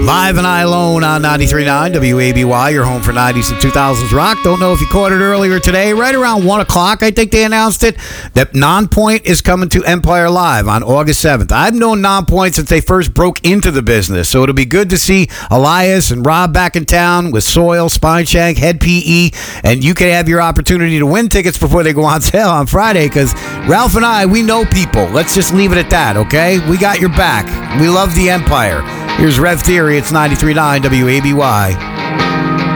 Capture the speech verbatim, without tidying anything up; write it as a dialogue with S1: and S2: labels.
S1: Live and I Alone on ninety-three point nine W A B Y, your home for nineties and two thousands rock. Don't know if you caught it earlier today, right around one o'clock, I think they announced it, that Nonpoint is coming to Empire Live on August seventh. I've known Nonpoint since they first broke into the business, so it'll be good to see Elias and Rob back in town with Soil, Spineshank, Head P E, and you can have your opportunity to win tickets before they go on sale on Friday, because Ralph and I, we know people. Let's just leave it at that, okay? We got your back. We love the Empire. Here's Rev Theory. It's ninety-three point nine W A B Y.